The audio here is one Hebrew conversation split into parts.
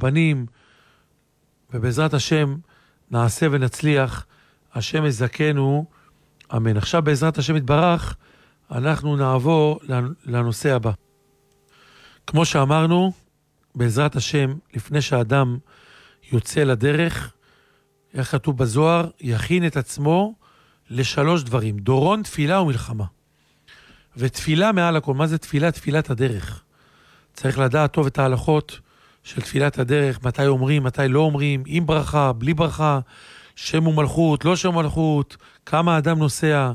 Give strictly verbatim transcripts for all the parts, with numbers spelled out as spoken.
רבנים, ובעזרת השם נעשה ונצליח, השם יזכנו, אמן. עכשיו בעזרת השם יתברך, אנחנו נעבור לנושא הבא. כמו שאמרנו, בעזרת השם, לפני שהאדם יוצא לדרך, איך כתוב בזוהר, יכין את עצמו לשלוש דברים, דורון, תפילה ומלחמה. ותפילה מעל הכל, מה זה תפילה? תפילת הדרך. צריך לדעת טוב את ההלכות של תפילת הדרך, מתי אומרים, מתי לא אומרים, עם ברכה, בלי ברכה, שם ומלכות, לא שם ומלכות, כמה האדם נוסע,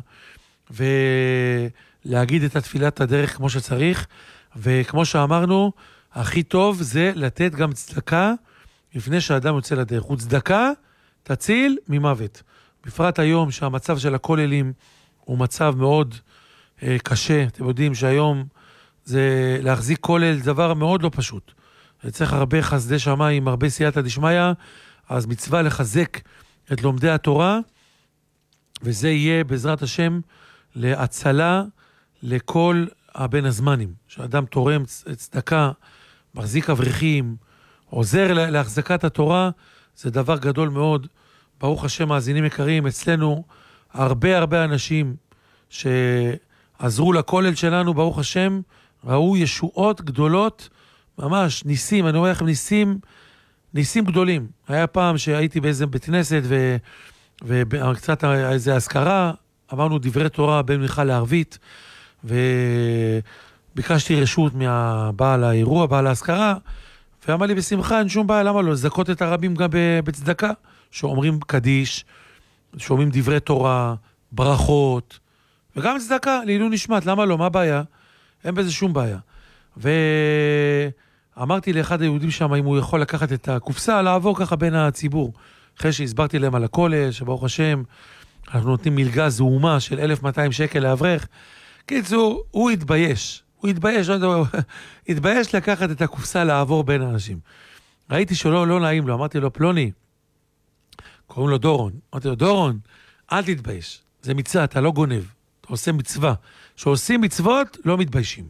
ולהגיד את התפילת הדרך כמו שצריך, וכמו שאמרנו, הכי טוב זה לתת גם צדקה לפני שהאדם יוצא לדרך. וצדקה תציל ממוות. בפרט היום שהמצב של הכוללים הוא מצב מאוד אה, קשה. אתם יודעים שהיום זה להחזיק כולל דבר מאוד לא פשוט. צריך הרבה חסדי שמיים, הרבה סייעתא דשמיא, אז מצווה לחזק את לומדי התורה, וזה יהיה בעזרת השם להצלה לכל הבן הזמנים. שאדם תורם צדקה, מחזיק אברכים, עוזר להחזקת התורה, זה דבר גדול מאוד. ברוך השם, מאזינים יקרים, אצלנו הרבה הרבה אנשים שעזרו לכולל שלנו, ברוך השם, ראו ישועות גדולות, ממש ניסים, אני אומר לכם ניסים, ניסים גדולים. היה פעם שהייתי באיזה בית כנסת ו, וקצת איזה הזכרה, אמרנו דברי תורה בין מיכל לערבית, וביקשתי רשות מהבעל האירוע, בעל ההזכרה, ואמר לי בשמחה, אין שום בעיה, למה לא? לזכות את הרבים גם בצדקה, שאומרים קדיש, שאומרים דברי תורה, ברכות, וגם צדקה, לעילוי נשמת, למה לא? מה הבעיה? אין בזה שום בעיה. ואמרתי לאחד היהודים שם, אם הוא יכול לקחת את הקופסה, לעבור ככה בין הציבור. אחרי שהסברתי להם על הכולל, שברוך השם, אנחנו נותנים מלגה זעומה של אלף מאתיים שקל לאברך. קיצור, הוא התבייש. הוא התבייש, הוא התבייש לקחת את הקופסה לעבור בין האנשים. ראיתי שלא לא נעים לו, אמרתי לו, פלוני, קוראים לו דורון. אמרתי לו, דורון, אל תתבייש. זה מצווה, אתה לא גונב. אתה עושה מצווה. שעושים מצוות, לא מתביישים.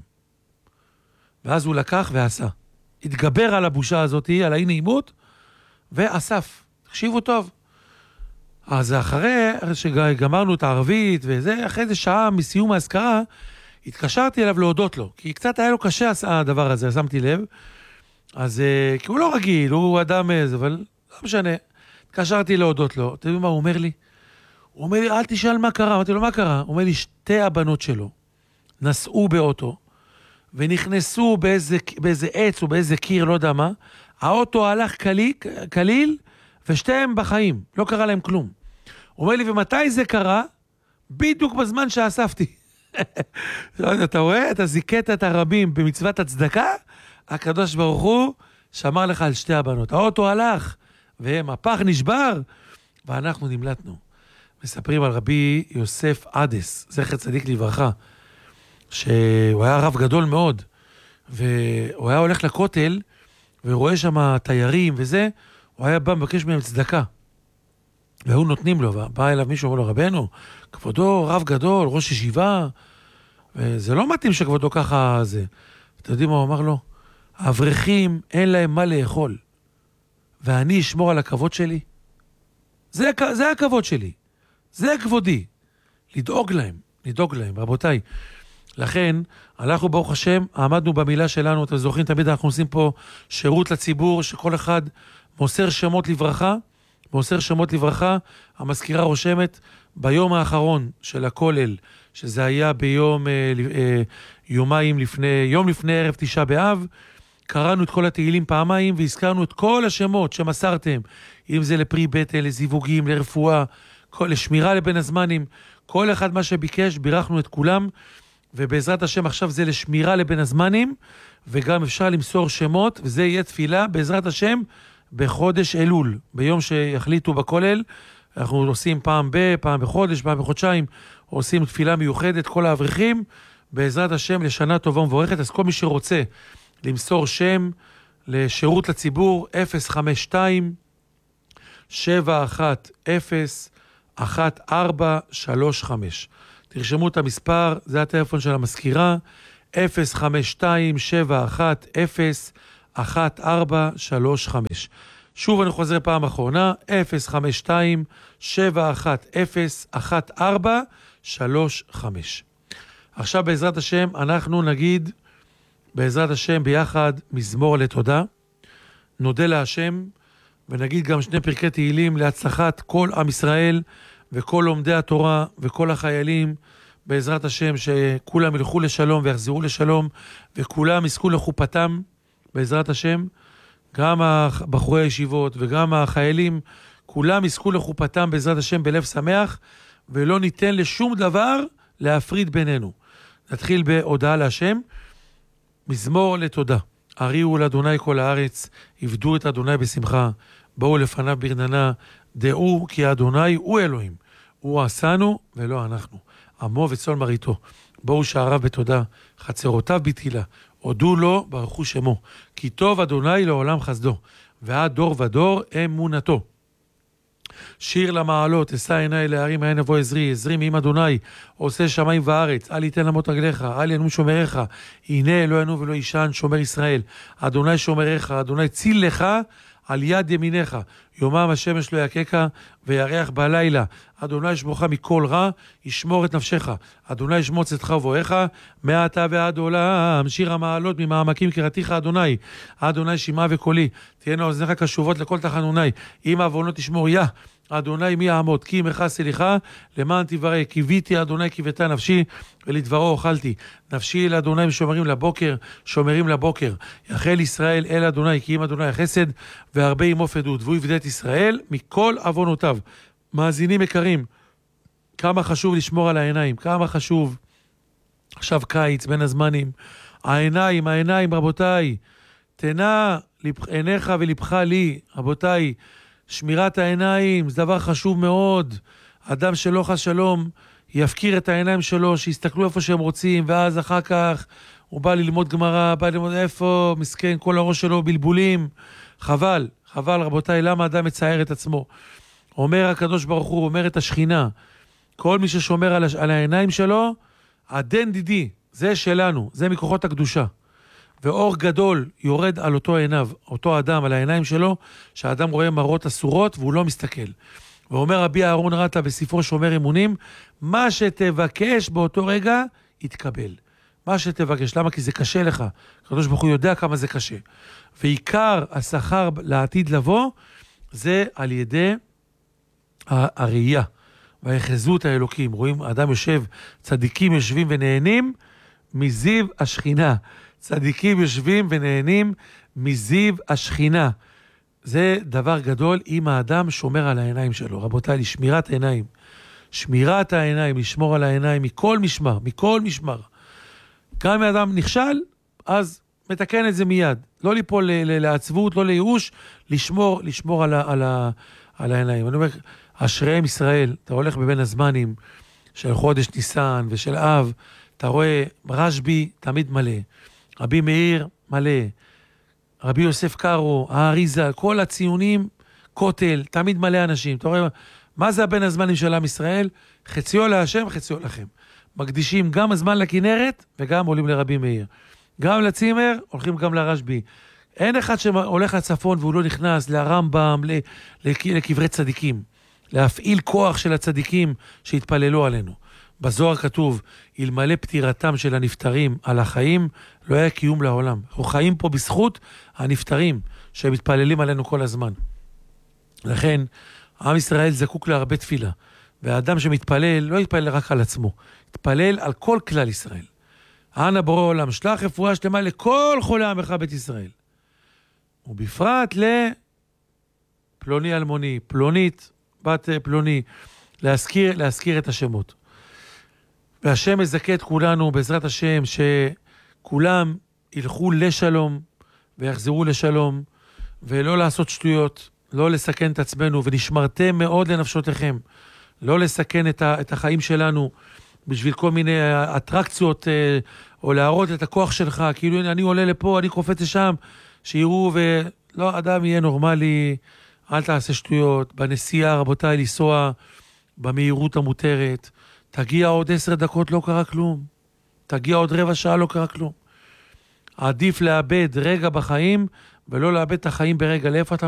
ואז הוא לקח ועשה. התגבר על הבושה הזאת, על האי נעימות, ואסף. תקשיבו טוב. אז אחרי שגמרנו את הערבית, וזה, אחרי זה שעה מסיום ההזכרה, התקשרתי אליו להודות לו, כי קצת היה לו קשה הדבר הזה, שמתי לב. אז, כי הוא לא רגיל, הוא אדם איזה, אבל לא משנה. התקשרתי להודות לו. אתם יודעים מה הוא אומר לי? הוא אומר לי, אל תשאל מה קרה. אמרתי לו, מה קרה? הוא אומר לי, שתי הבנות שלו נסעו באוטו, ונכנסו באיזה, באיזה עץ או באיזה קיר, לא יודע מה. האוטו הלך קליל, קליל, ושתיהם בחיים. לא קרה להם כלום. הוא אומר לי, ומתי זה קרה? בדיוק בזמן שאספתי. אתה רואה? אתה זיקת את הרבים במצוות הצדקה, הקדוש ברוך הוא שמר לך על שתי הבנות. האוטו הלך, והם הפח נשבר, ואנחנו נמלטנו. מספרים על רבי יוסף עדס, זכר צדיק לברכה, שהוא היה רב גדול מאוד, והוא היה הולך לכותל, ורואה שם תיירים וזה, הוא היה בא מבקש מהם צדקה. והוא נותנים לו, ובא אליו מישהו, אומר לו, רבנו, כבודו רב גדול, ראש ישיבה, וזה לא מתאים שכבודו ככה זה. אתה יודעים מה הוא אמר לו? האברכים אין להם מה לאכול, ואני אשמור על הכבוד שלי. זה, זה הכבוד שלי. זה כבודי. לדאוג להם, לדאוג להם, רבותיי. לכן, אנחנו ברוך השם, עמדנו במילה שלנו, אתם זוכרים, תמיד אנחנו עושים פה שירות לציבור, שכל אחד מוסר שמות לברכה, מוסר שמות לברכה, המזכירה רושמת, ביום האחרון של הכולל, שזה היה ביום, אה, אה, יומיים לפני, יום לפני ערב תשעה באב, קראנו את כל התהילים פעמיים, והזכרנו את כל השמות שמסרתם, אם זה לפרי בטן, לזיווגים, לרפואה, כל, לשמירה לבין הזמנים, כל אחד מה שביקש, בירכנו את כולם, ובעזרת השם עכשיו זה לשמירה לבין הזמנים, וגם אפשר למסור שמות, וזה יהיה תפילה בעזרת השם בחודש אלול, ביום שיחליטו בכולל, אנחנו עושים פעם ב, פעם בחודש, פעם בחודשיים, עושים תפילה מיוחדת, כל האברכים, בעזרת השם לשנה טובה ומבורכת. אז כל מי שרוצה למסור שם לשירות לציבור, אפס חמש שתיים שבע אחת אפס אחת ארבע שלוש חמש. תרשמו את המספר, זה הטלפון של המזכירה, אפס חמש שתיים שבע אחת אפס אחת ארבע שלוש חמש. שוב אני חוזר פעם אחרונה, אפס חמש שתיים שבע אחת אפס אחת ארבע שלוש חמש. עכשיו בעזרת השם אנחנו נגיד בעזרת השם ביחד מזמור לתודה, נודה להשם ונגיד גם שני פרקי תהילים להצלחת כל עם ישראל וכל לומדי התורה וכל החיילים, בעזרת השם שכולם ילכו לשלום ויחזרו לשלום וכולם יזכו לחופתם בעזרת השם, גם בחורי הישיבות וגם החיילים, כולם יזכו לחופתם בעזרת השם בלב שמח, ולא ניתן לשום דבר להפריד בינינו. נתחיל בהודעה להשם, מזמור לתודה. הריעו לאדוני כל הארץ, עבדו את אדוני בשמחה, בואו לפניו ברננה, דעו כי אדוני הוא אלוהים, הוא עשנו ולא אנחנו, עמו וצאן מרעיתו. בואו שעריו בתודה, חצרותיו בתהילה, הודו לו ברכו שמו, כי טוב אדוני לעולם חסדו, ועד דור ודור אמונתו. שיר למעלות, אשא עיני להרים, עין אבוא עזרי, עזרי מעם אדוני, עושה שמיים וארץ, אל יתן למות רגליך, אל ינום שומריך, הנה לא ינום ולא ישן שומר ישראל, אדוני שומריך, אדוני ציל לך על יד ימיניך, יומם השמש לא יקקה וירח בלילה, אדוני ישמורך מכל רע, ישמור את נפשך, אדוני ישמור צאתך ובואך, מעתה ועד עולם. שיר המעלות, ממעמקים קראתיך אדוני, אדוני שמעה וקולי, תהיינה אוזניך קשובות לכל תחנוני, אם עוונות תשמור יה, אדוני מי יעמוד, כי עמך סליחה, למען תברא, קיוויתי אדוני קיוותה נפשי, ולדברו אוכלתי. נפשי לאדוני שומרים לבוקר, שומרים לבוקר. יחל ישראל אל אדוני, כי אם אדוני החסד, והרבה עמו פדות, והוא יפדה את ישראל מכל עוונותיו. מאזינים יקרים, כמה חשוב לשמור על העיניים, כמה חשוב. עכשיו קיץ בין הזמנים, העיניים, העיניים רבותיי, תנה עיניך ולבך לי, רבותיי, שמירת העיניים זה דבר חשוב מאוד. אדם שלא חס שלום יפקיר את העיניים שלו, שיסתכלו איפה שהם רוצים, ואז אחר כך הוא בא ללמוד גמרא, בא ללמוד איפה, מסכן, כל הראש שלו בלבולים. חבל, חבל רבותיי, למה אדם מצייר את עצמו? אומר הקדוש ברוך הוא, אומר את השכינה, כל מי ששומר על, על העיניים שלו, עדן דידי, זה שלנו, זה מכוחות הקדושה. ואור גדול יורד על אותו עיניו, אותו אדם, על העיניים שלו, שהאדם רואה מראות אסורות והוא לא מסתכל. ואומר רבי אהרון רטה בספרו שומר אמונים, מה שתבקש באותו רגע, יתקבל. מה שתבקש, למה? כי זה קשה לך. הקדוש ברוך הוא יודע כמה זה קשה. ועיקר השכר לעתיד לבוא, זה על ידי הראייה והיחזות האלוקים. רואים, האדם יושב, צדיקים יושבים ונהנים מזיו השכינה. צדיקים יושבים ונהנים מזיו השכינה. זה דבר גדול אם האדם שומר על העיניים שלו. רבותיי, לשמירת העיניים. שמירת העיניים, לשמור על העיניים מכל משמר, מכל משמר. גם אם האדם נכשל, אז מתקן את זה מיד. לא ליפול לעצבות, לא לייאוש, לשמור, לשמור על, ה, על, ה, על העיניים. אני אומר, אשריהם ישראל, אתה הולך בבין הזמנים של חודש ניסן ושל אב, אתה רואה רשב"י תמיד מלא. רבי מאיר מלא, רבי יוסף קארו, האריזה, כל הציונים, כותל, תמיד מלא אנשים. אתה רואה, מה זה הבן הזמנים של עם ישראל? חציו להשם, חציו לכם. מקדישים גם הזמן לכנרת, וגם עולים לרבי מאיר. גם לצימר, הולכים גם לרשב"י. אין אחד שהולך לצפון והוא לא נכנס לרמב"ם, לקברי צדיקים. להפעיל כוח של הצדיקים שהתפללו עלינו. בזוהר כתוב, אלמלא פטירתם של הנפטרים על החיים, לא היה קיום לעולם. אנחנו חיים פה בזכות הנפטרים שהם מתפללים עלינו כל הזמן. לכן, עם ישראל זקוק להרבה תפילה. והאדם שמתפלל לא יתפלל רק על עצמו, יתפלל על כל כלל ישראל. אנא בורא עולם, שלח רפואה שלמה לכל חולי עמך בית ישראל. ובפרט לפלוני אלמוני, פלונית, בת פלוני, להזכיר, להזכיר את השמות. והשם מזכה את כולנו בעזרת השם, שכולם ילכו לשלום ויחזרו לשלום, ולא לעשות שטויות, לא לסכן את עצמנו, ונשמרתם מאוד לנפשותיכם, לא לסכן את, ה, את החיים שלנו, בשביל כל מיני אטרקציות, או להראות את הכוח שלך, כאילו אני עולה לפה, אני קופץ לשם, שיראו, ולא, אדם יהיה נורמלי, אל תעשה שטויות, בנסיעה רבותיי לנסוע במהירות המותרת, תגיע עוד עשר דקות לא קרה כלום, תגיע עוד רבע שעה לא קרה כלום. עדיף לאבד רגע בחיים ולא לאבד את החיים ברגע, לאיפה אתה